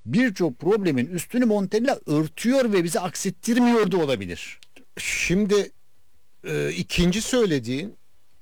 birçok problemin üstünü Montella örtüyor ve bize aksettirmiyor da olabilir. Şimdi ikinci söylediğin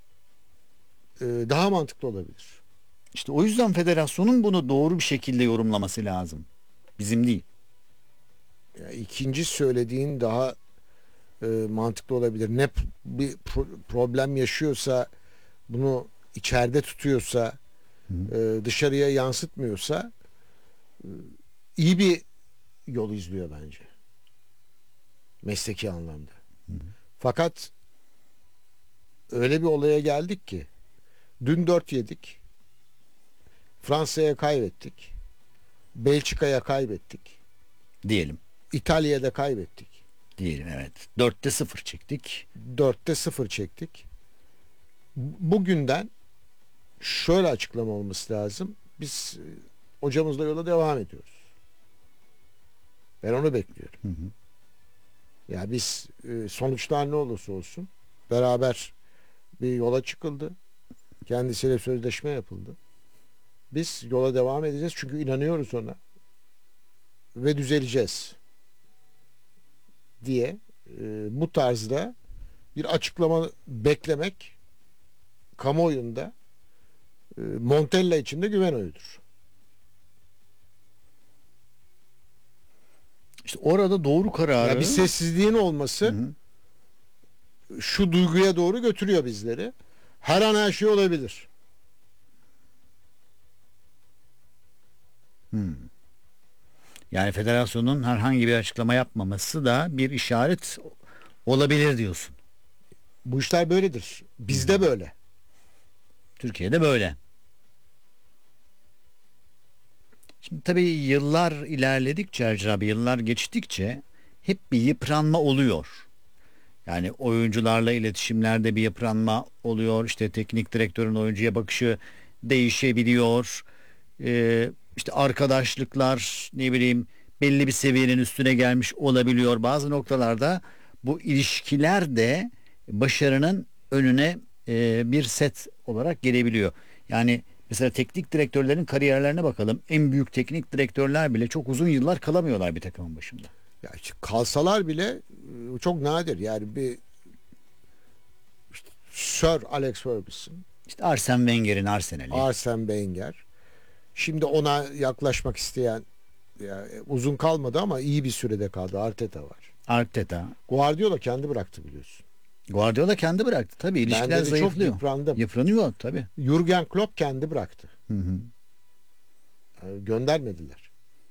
daha mantıklı olabilir. İşte o yüzden federasyonun bunu doğru bir şekilde yorumlaması lazım. Bizim değil. Yani ikinci söylediğin daha mantıklı olabilir. Ne bir problem yaşıyorsa, bunu içeride tutuyorsa, dışarıya yansıtmıyorsa iyi bir yol izliyor bence. Mesleki anlamda. Fakat öyle bir olaya geldik ki dün 4 yedik. Fransa'ya kaybettik. Belçika'ya kaybettik. Diyelim. İtalya'da kaybettik. Diyelim, evet. 4'te 0 çektik. 4'te 0 çektik. Bugünden şöyle açıklama olması lazım. Biz hocamızla yola devam ediyoruz. Ben onu bekliyorum. Hı hı. Ya biz sonuçlar ne olursa olsun beraber bir yola çıkıldı. Kendisiyle sözleşme yapıldı. Biz yola devam edeceğiz çünkü inanıyoruz ona. Ve düzeleceğiz diye bu tarzda bir açıklama beklemek kamuoyunda Montella için de güven oyudur. İşte orada doğru kararı... Ya bir sessizliğin olması Hı hı. şu duyguya doğru götürüyor bizleri. Her an her şey olabilir. Yani federasyonun herhangi bir açıklama yapmaması da bir işaret olabilir diyorsun. Bu işler böyledir. Bizde böyle. Türkiye'de böyle. Şimdi tabii yıllar ilerledikçe Ercan abi, yıllar geçtikçe hep bir yıpranma oluyor. Yani oyuncularla iletişimlerde bir yıpranma oluyor. İşte teknik direktörün oyuncuya bakışı değişebiliyor. İşte arkadaşlıklar, ne bileyim, belli bir seviyenin üstüne gelmiş olabiliyor. Bazı noktalarda bu ilişkiler de başarının önüne bir set olarak gelebiliyor. Yani mesela teknik direktörlerin kariyerlerine bakalım. En büyük teknik direktörler bile çok uzun yıllar kalamıyorlar bir takımın başında. Ya işte kalsalar bile çok nadir. Yani bir işte Sir Alex Ferguson, İşte Arsene Wenger'in Arsenal'i, Arsene Wenger. Şimdi ona yaklaşmak isteyen, ya, uzun kalmadı ama iyi bir sürede kaldı. Arteta var. Arteta, Guardiola kendi bıraktı biliyorsun. Guardiola kendi bıraktı. Tabii Ben ilişkiler de çok zayıflıyor. yıprandım. Yıpranıyor tabii. Jürgen Klopp kendi bıraktı. Hı hı. Yani göndermediler.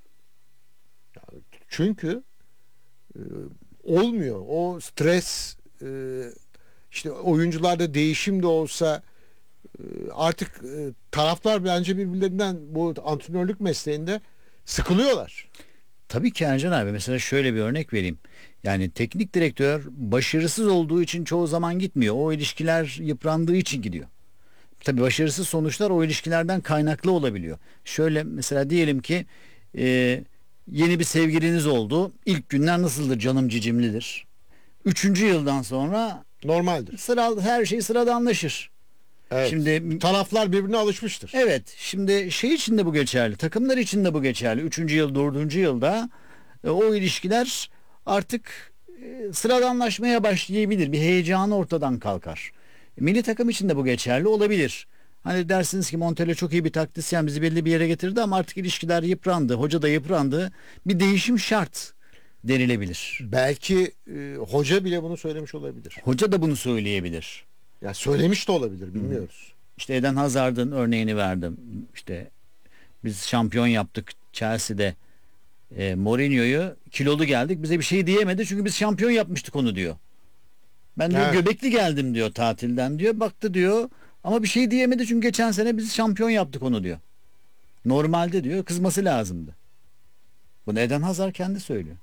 Yani çünkü e, olmuyor. O stres, işte oyuncularda değişim de olsa artık taraflar bence birbirlerinden bu antrenörlük mesleğinde sıkılıyorlar. Tabii ki Ercan abi, mesela şöyle bir örnek vereyim. Yani teknik direktör başarısız olduğu için çoğu zaman gitmiyor. O ilişkiler yıprandığı için gidiyor. Tabii başarısız sonuçlar o ilişkilerden kaynaklı olabiliyor. Şöyle mesela diyelim ki e, yeni bir sevgiliniz oldu. İlk günler nasıldır, canım cicimlidir. Üçüncü yıldan sonra Normaldir. her şey sıradanlaşır. Evet. Şimdi Taraflar birbirine alışmıştır. evet, şimdi şey için de bu geçerli. Takımlar için de bu geçerli. Üçüncü yıl, dördüncü yılda o ilişkiler artık sıradanlaşmaya başlayabilir. Bir heyecanı ortadan kalkar. Milli takım için de bu geçerli olabilir. Hani dersiniz ki Montella çok iyi bir taktisyen, bizi belli bir yere getirdi ama artık ilişkiler yıprandı. Hoca da yıprandı. Bir değişim şart denilebilir. Belki hoca bile bunu söylemiş olabilir. Hoca da bunu söyleyebilir. Ya söylemiş de olabilir, bilmiyoruz. İşte Eden Hazard'ın örneğini verdim. İşte biz şampiyon yaptık Chelsea'de. Mourinho'yu kilolu geldik, bize bir şey diyemedi çünkü biz şampiyon yapmıştık onu diyor. Ben diyor Evet. göbekli geldim diyor tatilden diyor. Baktı diyor ama bir şey diyemedi çünkü geçen sene biz şampiyon yaptık onu diyor. Normalde diyor kızması lazımdı. Bunu Eden Hazard kendi söylüyor.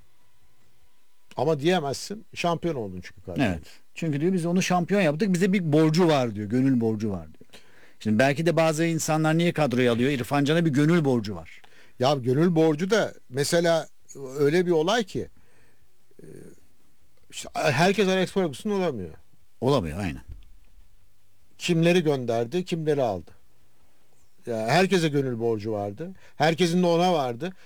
Ama diyemezsin. Şampiyon oldun çünkü kardeşim. Evet. Çünkü diyor biz onu şampiyon yaptık, bize bir borcu var diyor. Gönül borcu var diyor. Şimdi belki de bazı insanlar niye kadroya alıyor? İrfan Can'a bir gönül borcu var. Ya gönül borcu da mesela öyle bir olay ki işte herkes Alex Ferguson olamıyor. Olamıyor aynen. Kimleri gönderdi, kimleri aldı. Ya herkese gönül borcu vardı. Herkesin de ona vardı.